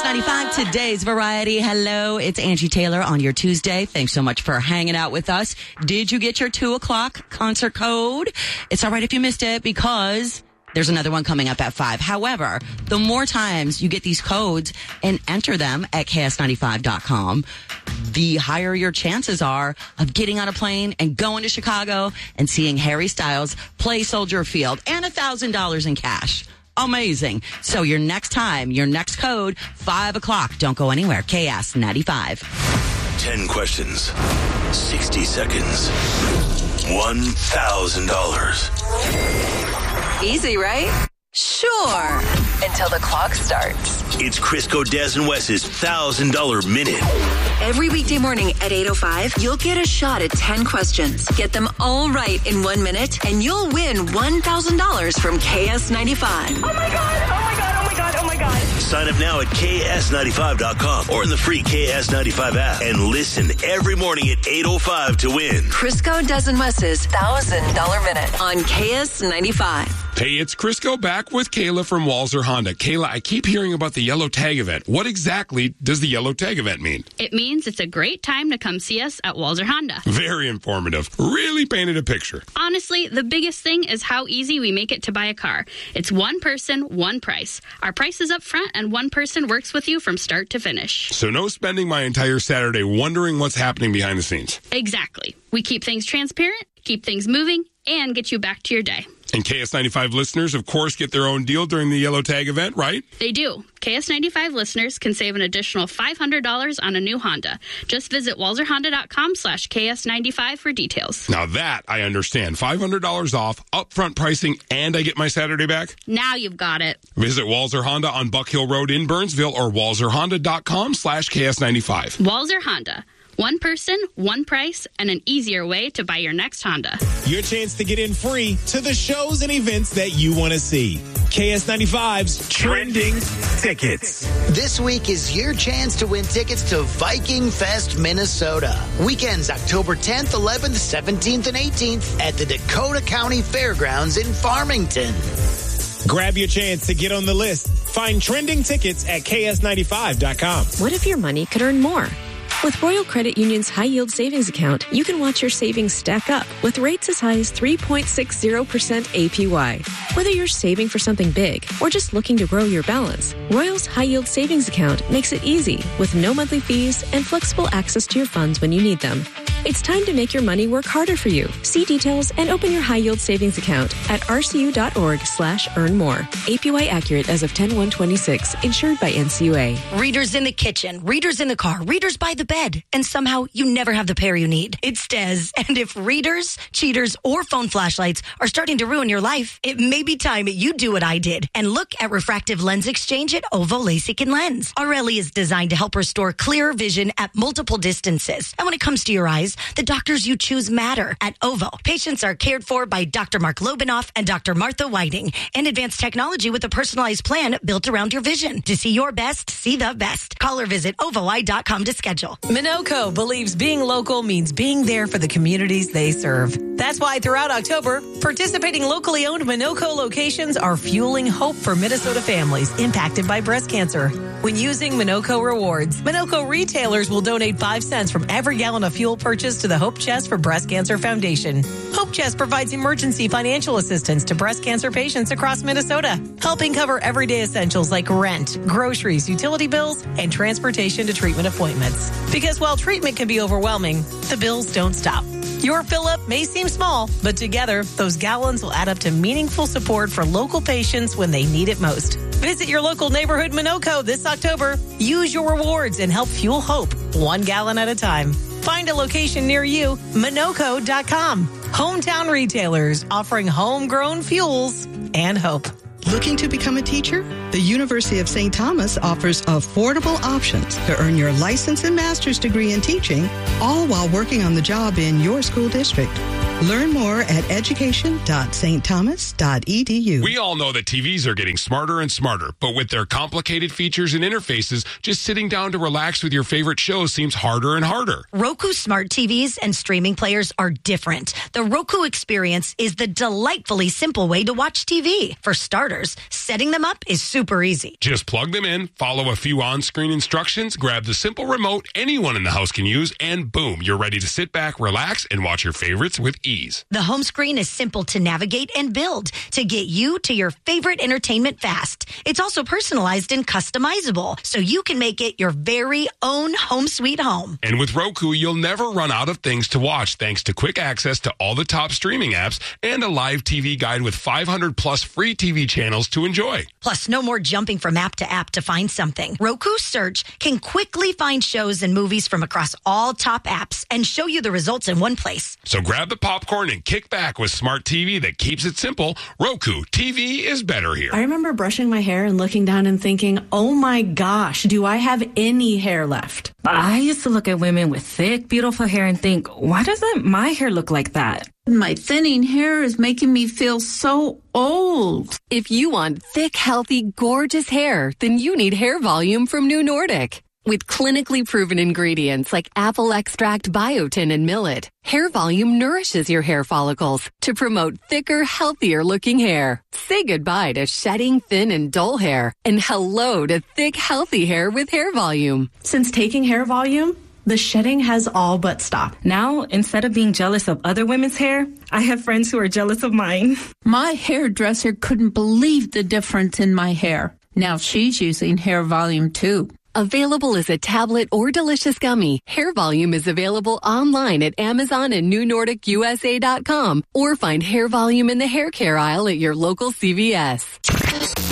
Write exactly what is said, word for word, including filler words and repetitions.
ninety-five, today's variety. Hello, it's Angie Taylor on your Tuesday. Thanks so much for hanging out with us. Did you get your two o'clock concert code? It's all right if you missed it because there's another one coming up at five. However, the more times you get these codes and enter them at K S ninety-five dot com, the higher your chances are of getting on a plane and going to Chicago and seeing Harry Styles play Soldier Field and one thousand dollars in cash. Amazing. So your next time, your next code, five o'clock. Don't go anywhere. K S ninety-five. ten questions, sixty seconds, one thousand dollars. Easy, right? Sure. Until the clock starts. It's Crisco, Des, and Wes's one thousand dollars Minute. Every weekday morning at eight oh five, you'll get a shot at ten questions. Get them all right in one minute, and you'll win one thousand dollars from K S ninety-five. Oh, my God. Oh, my God. Oh, my God. Oh, my God. Sign up now at K S ninety-five dot com or in the free K S ninety-five app and listen every morning at eight oh five to win. Crisco, Des, and Wes's one thousand dollars Minute on K S ninety-five. Hey, it's Crisco back with Kayla from Walzer Honda. Kayla, I keep hearing about the Yellow Tag event. What exactly does the Yellow Tag event mean? It means it's a great time to come see us at Walzer Honda. Very informative. Really painted a picture. Honestly, the biggest thing is how easy we make it to buy a car. It's one person, one price. Our price is up front, and one person works with you from start to finish. So no spending my entire Saturday wondering what's happening behind the scenes. Exactly. We keep things transparent, keep things moving, and get you back to your day. And K S ninety-five listeners, of course, get their own deal during the Yellow Tag event, right? They do. K S ninety-five listeners can save an additional five hundred dollars on a new Honda. Just visit walzer honda dot com slash K S ninety-five for details. Now that I understand. five hundred dollars off, upfront pricing, and I get my Saturday back? Now you've got it. Visit Walzer Honda on Buck Hill Road in Burnsville or walzer honda dot com slash K S ninety-five. Walzer Honda. One person, one price, and an easier way to buy your next Honda. Your chance to get in free to the shows and events that you want to see. K S ninety-five's Trending Tickets. This week is your chance to win tickets to Viking Fest, Minnesota. Weekends October tenth, eleventh, seventeenth, and eighteenth at the Dakota County Fairgrounds in Farmington. Grab your chance to get on the list. Find trending tickets at K S ninety-five dot com. What if your money could earn more? With Royal Credit Union's high-yield savings account, you can watch your savings stack up with rates as high as three point six zero percent A P Y. Whether you're saving for something big or just looking to grow your balance, Royal's high-yield savings account makes it easy with no monthly fees and flexible access to your funds when you need them. It's time to make your money work harder for you. See details and open your high-yield savings account at rcu.org slash earn more. A P Y accurate as of ten one twenty-six. Insured by N C U A. Readers in the kitchen, readers in the car, readers by the bed, and somehow you never have the pair you need. It's Des. And if readers, cheaters, or phone flashlights are starting to ruin your life, it may be time you do what I did and look at refractive lens exchange at Ovo LASIK and Lens. Areli is designed to help restore clear vision at multiple distances. And when it comes to your eyes, the doctors you choose matter. At Ovo, patients are cared for by Doctor Mark Lobanoff and Doctor Martha Whiting, and advanced technology with a personalized plan built around your vision. To see your best, see the best. Call or visit ovo eye dot com to schedule. Minoco believes being local means being there for the communities they serve. That's why throughout October, participating locally owned Minoco locations are fueling hope for Minnesota families impacted by breast cancer. When using Minoco rewards, Minoco retailers will donate five cents from every gallon of fuel purchased to the Hope Chest for Breast Cancer Foundation. Hope Chest provides emergency financial assistance to breast cancer patients across Minnesota, helping cover everyday essentials like rent, groceries, utility bills, and transportation to treatment appointments. Because while treatment can be overwhelming, the bills don't stop. Your fill-up may seem small, but together, those gallons will add up to meaningful support for local patients when they need it most. Visit your local neighborhood Minoco this October. Use your rewards and help fuel hope, one gallon at a time. Find a location near you, minoco dot com. Hometown retailers offering homegrown fuels and hope. Looking to become a teacher? The University of Saint Thomas offers affordable options to earn your license and master's degree in teaching, all while working on the job in your school district. Learn more at education dot st thomas dot e d u. We all know that T Vs are getting smarter and smarter, but with their complicated features and interfaces, just sitting down to relax with your favorite shows seems harder and harder. Roku smart T Vs and streaming players are different. The Roku experience is the delightfully simple way to watch T V. For starters, setting them up is super easy. Just plug them in, follow a few on-screen instructions, grab the simple remote anyone in the house can use, and boom, you're ready to sit back, relax, and watch your favorites with ease. The home screen is simple to navigate and build to get you to your favorite entertainment fast. It's also personalized and customizable, so you can make it your very own home sweet home. And with Roku, you'll never run out of things to watch thanks to quick access to all the top streaming apps and a live T V guide with five hundred plus free T V channels to enjoy. Plus, no more jumping from app to app to find something. Roku Search can quickly find shows and movies from across all top apps and show you the results in one place. So grab the popcorn and kick back with smart T V that keeps it simple. Roku, T V is better here. I remember brushing my hair and looking down and thinking, oh my gosh, do I have any hair left? I used to look at women with thick, beautiful hair and think, why doesn't my hair look like that? My thinning hair is making me feel so old. If you want thick, healthy, gorgeous hair, then you need Hair Volume from New Nordic. With clinically proven ingredients like apple extract, biotin, and millet, Hair Volume nourishes your hair follicles to promote thicker, healthier looking hair. Say goodbye to shedding, thin, and dull hair, and hello to thick, healthy hair with Hair Volume. Since taking Hair Volume, the shedding has all but stopped. Now, instead of being jealous of other women's hair, I have friends who are jealous of mine. My hairdresser couldn't believe the difference in my hair. Now she's using Hair Volume too. Available as a tablet or delicious gummy, Hair Volume is available online at Amazon and New Nordic U S A dot com, or find Hair Volume in the hair care aisle at your local C V S.